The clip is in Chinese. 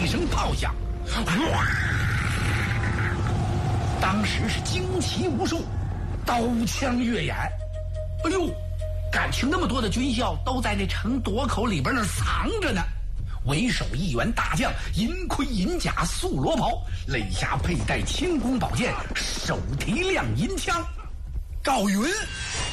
声炮响，哇！当时是旌旗无数，刀枪跃眼。哎呦，感情那么多的军校都在那城垛口里边那藏着呢。为首一员大将，银盔银甲素罗袍，肋下佩戴轻弓宝剑，手提亮银枪。赵云